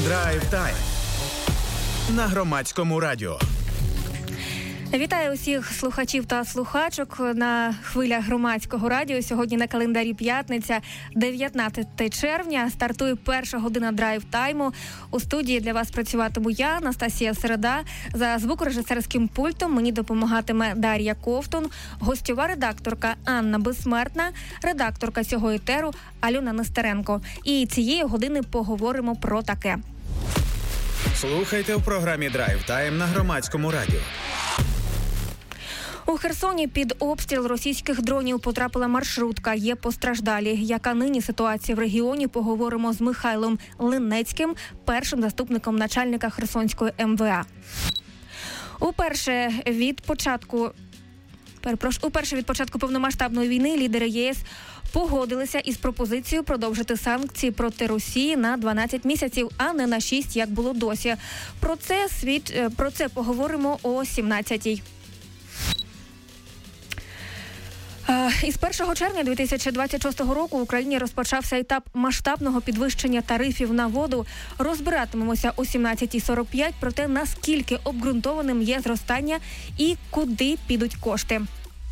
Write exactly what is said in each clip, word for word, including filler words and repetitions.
Драйв-тайм на Громадському радіо. Вітаю усіх слухачів та слухачок на хвилях Громадського радіо. Сьогодні на календарі п'ятниця, дев'ятнадцяте червня. Стартує перша година драйв-тайму. У студії для вас працюватиму я, Анастасія Середа. За звукорежисерським пультом мені допомагатиме Дар'я Ковтун, гостьова редакторка Анна Безсмертна, редакторка цього етеру Альона Нестеренко. І цієї години поговоримо про таке. Слухайте в програмі Драйв-тайм на Громадському радіо. У Херсоні під обстріл російських дронів потрапила маршрутка. Є постраждалі. Яка нині ситуація в регіоні, поговоримо з Михайлом Линецьким, першим заступником начальника Херсонської ем ве а. Уперше від початку... Перепрошую, уперше від початку повномасштабної війни лідери ЄС погодилися із пропозицією продовжити санкції проти Росії на дванадцять місяців, а не на шість, як було досі. Про це, світ... Про це поговоримо о сімнадцятій. Із першого червня дві тисячі двадцять шостого року в Україні розпочався етап масштабного підвищення тарифів на воду. Розбиратимемося о сімнадцятій сорок п'ять про те, наскільки обґрунтованим є зростання і куди підуть кошти.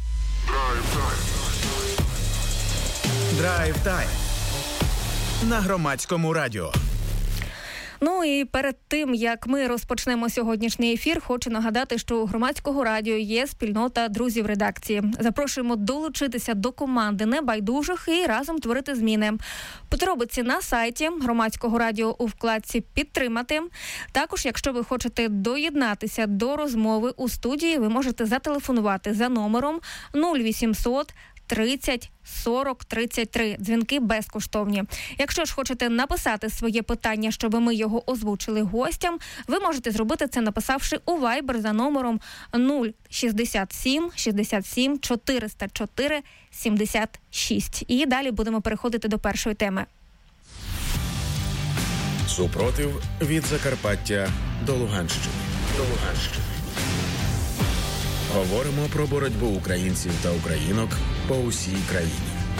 Драйв-тайм на Громадському радіо. Ну і перед тим, як ми розпочнемо сьогоднішній ефір, хочу нагадати, що у Громадського радіо є спільнота друзів редакції. Запрошуємо долучитися до команди небайдужих і разом творити зміни. Подробиці на сайті Громадського радіо у вкладці «Підтримати». Також, якщо ви хочете доєднатися до розмови у студії, ви можете зателефонувати за номером нуль вісімсот тридцять сорок тридцять три. Дзвінки безкоштовні. Якщо ж хочете написати своє питання, щоб ми його озвучили гостям, ви можете зробити це, написавши у Viber за номером нуль шістдесят сім шістдесят сім чотириста чотири сімдесят шість. І далі будемо переходити до першої теми. Супротив від Закарпаття до Луганщини. До Луганщини. Говоримо про боротьбу українців та українок по усій країні.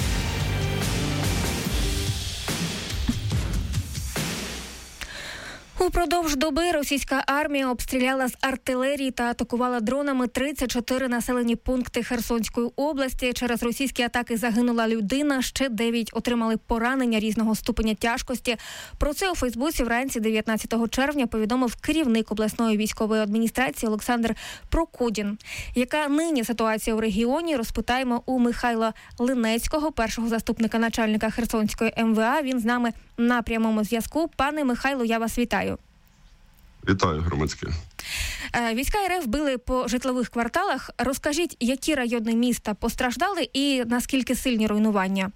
Упродовж доби російська армія обстріляла з артилерії та атакувала дронами тридцять чотири населені пункти Херсонської області. Через російські атаки загинула людина, ще дев'ять отримали поранення різного ступеня тяжкості. Про це у Фейсбуці вранці дев'ятнадцятого червня повідомив керівник обласної військової адміністрації Олександр Прокудін. Яка нині ситуація у регіоні, розпитаємо у Михайла Линецького, першого заступника начальника Херсонської ем ве а. Він з нами на прямому зв'язку. Пане Михайло, я вас вітаю. Вітаю, громадське. Війська РФ били по житлових кварталах. Розкажіть, які райони міста постраждали і наскільки сильні руйнування?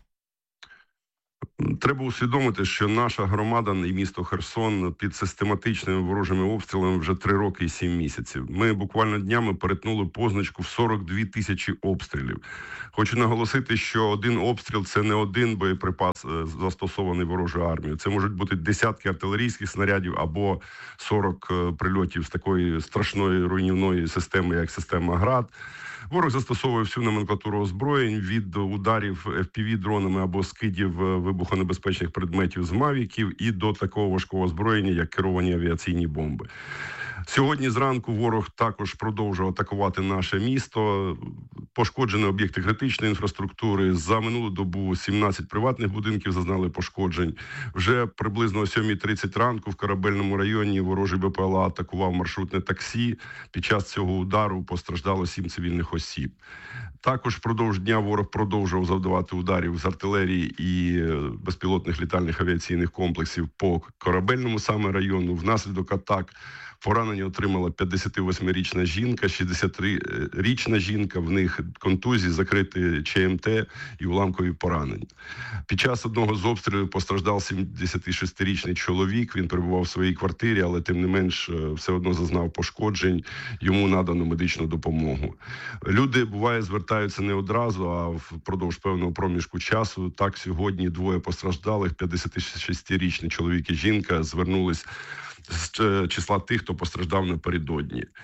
Треба усвідомити, що наша громада і місто Херсон під систематичними ворожими обстрілами вже три роки і сім місяців. Ми буквально днями перетнули позначку в сорок дві тисячі обстрілів. Хочу наголосити, що один обстріл – це не один боєприпас, застосований ворожою армією. Це можуть бути десятки артилерійських снарядів або сорок прильотів з такої страшної руйнівної системи, як система ГРАД. Ворог застосовує всю номенклатуру озброєнь від ударів еф пі ві-дронами або скидів вибухонебезпечних предметів з мавіків і до такого важкого озброєння, як керовані авіаційні бомби. Сьогодні зранку ворог також продовжував атакувати наше місто. Пошкоджені об'єкти критичної інфраструктури. За минулу добу сімнадцять приватних будинків зазнали пошкоджень. Вже приблизно о сьомій тридцять ранку в Корабельному районі ворожий бе пе ел а атакував маршрутне таксі. Під час цього удару постраждало сім цивільних осіб. Також впродовж дня ворог продовжував завдавати ударів з артилерії і безпілотних літальних авіаційних комплексів по Корабельному саме району. Внаслідок атак поранення отримала п'ятдесятивосьмирічна жінка, шістдесятирічна жінка, в них контузії, закриті че ем те і уламкові поранення. Під час одного з обстрілів постраждав сімдесятишестирічний чоловік, він перебував в своїй квартирі, але тим не менш все одно зазнав пошкоджень, йому надано медичну допомогу. Люди, буває, звертаються не одразу, а впродовж певного проміжку часу. Так, сьогодні двоє постраждалих, п'ятдесятишестирічний чоловік і жінка, звернулись з числа тих, хто постраждав напередодні.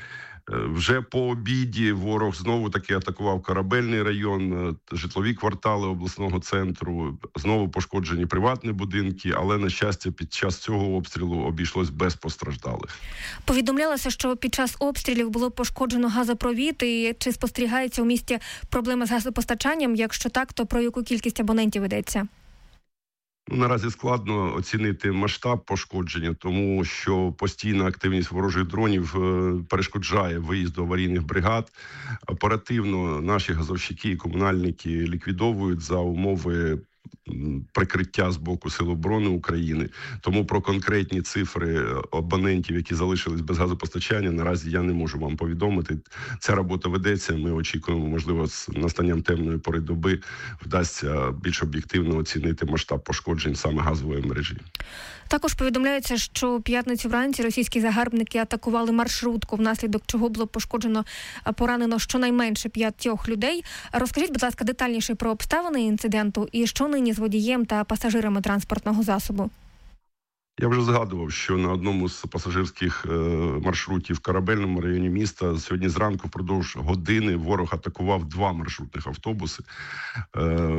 Вже по обіді ворог знову таки атакував Корабельний район, житлові квартали обласного центру, знову пошкоджені приватні будинки, але, на щастя, під час цього обстрілу обійшлось без постраждалих. Повідомлялося, що під час обстрілів було пошкоджено газопровід, і чи спостерігається у місті проблеми з газопостачанням? Якщо так, то про яку кількість абонентів йдеться? Ну, наразі складно оцінити масштаб пошкодження, тому що постійна активність ворожих дронів е, перешкоджає виїзду аварійних бригад. Оперативно наші газовщики і комунальники ліквідовують за умови прикриття з боку Сил оборони України. Тому про конкретні цифри абонентів, які залишились без газопостачання, наразі я не можу вам повідомити. Ця робота ведеться. Ми очікуємо, можливо, з настанням темної пори доби вдасться більш об'єктивно оцінити масштаб пошкоджень саме газової мережі. Також повідомляється, що у п'ятницю вранці російські загарбники атакували маршрутку, внаслідок чого було пошкоджено, поранено щонайменше п'ятьох людей. Розкажіть, будь ласка, детальніше про обставини інциденту і що нині з водієм та пасажирами транспортного засобу. Я вже згадував, що на одному з пасажирських е, маршрутів в Корабельному районі міста сьогодні зранку впродовж години ворог атакував два маршрутних автобуси. Е,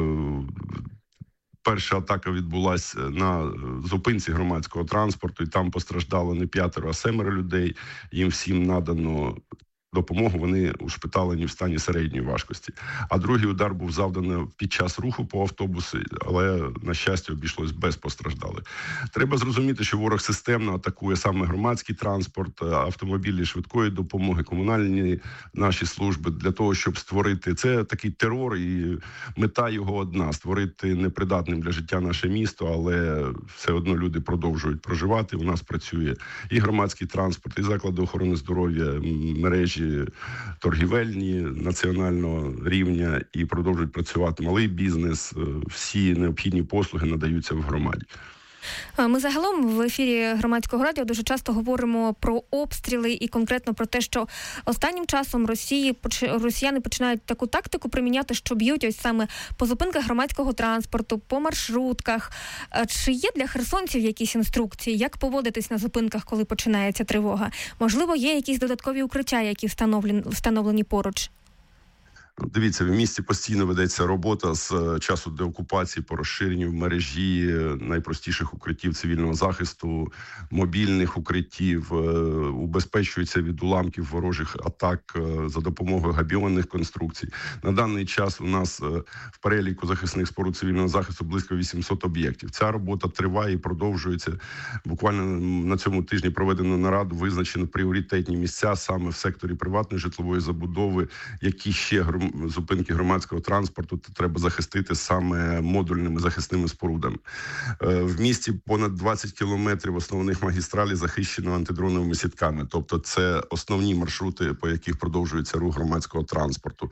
Перша атака відбулася на зупинці громадського транспорту, і там постраждало не п'ятеро, а семеро людей. Їм всім надано допомогу, вони ушпиталені в стані середньої важкості. А другий удар був завданий під час руху по автобусу, але, на щастя, обійшлось без постраждалих. Треба зрозуміти, що ворог системно атакує саме громадський транспорт, автомобілі швидкої допомоги, комунальні наші служби для того, щоб створити... Це такий терор, і мета його одна – створити непридатним для життя наше місто, але все одно люди продовжують проживати. У нас працює і громадський транспорт, і заклади охорони здоров'я, мережі торгівельні національного рівня, і продовжують працювати малий бізнес. Всі необхідні послуги надаються в громаді. Ми загалом в ефірі Громадського радіо дуже часто говоримо про обстріли і конкретно про те, що останнім часом Росії, росіяни починають таку тактику приміняти, що б'ють ось саме по зупинках громадського транспорту, по маршрутках. Чи є для херсонців якісь інструкції, як поводитись на зупинках, коли починається тривога? Можливо, є якісь додаткові укриття, які встановлені, встановлені поруч? Дивіться, в місті постійно ведеться робота з часу деокупації по розширенню в мережі найпростіших укриттів цивільного захисту, мобільних укриттів, убезпечується від уламків ворожих атак за допомогою габіонних конструкцій. На даний час у нас в переліку захисних споруд цивільного захисту близько вісімсот об'єктів. Ця робота триває і продовжується. Буквально на цьому тижні проведено нараду, визначено пріоритетні місця саме в секторі приватної житлової забудови, які ще громадяни зупинки громадського транспорту треба захистити саме модульними захисними спорудами. В місті понад двадцять кілометрів основних магістралей захищено антидроновими сітками. Тобто це основні маршрути, по яких продовжується рух громадського транспорту.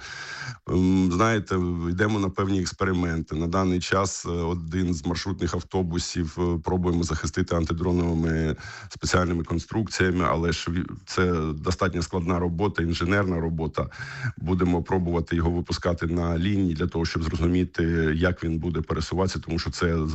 Знаєте, йдемо на певні експерименти. На даний час один з маршрутних автобусів пробуємо захистити антидроновими спеціальними конструкціями, але ж це достатньо складна робота, інженерна робота. Будемо пробувати його випускати на лінії для того, щоб зрозуміти, як він буде пересуватися, тому що це